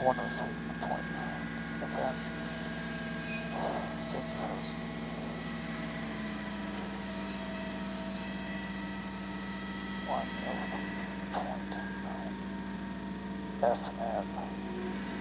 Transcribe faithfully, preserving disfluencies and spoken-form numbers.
one oh three point nine F M. Thank you for listening. one oh three point nine F M.